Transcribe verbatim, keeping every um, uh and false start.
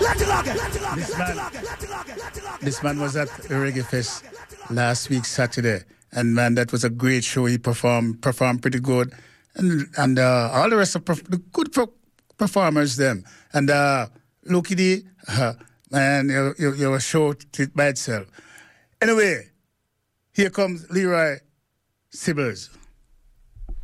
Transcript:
This man, this man was at the Reggae Fest last week, Saturday. And man, that was a great show. He performed performed pretty good. And and uh, all the rest of perf- the good pro- performers, them. And uh, Loki D, uh, man, you, you, you were show it by itself. Anyway, here comes Leroy Sibbles.